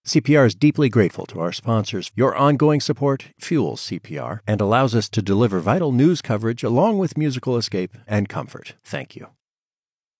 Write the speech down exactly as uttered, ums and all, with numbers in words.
C P R is deeply grateful to our sponsors. Your ongoing support fuels C P R and allows us to deliver vital news coverage along with musical escape and comfort. Thank you.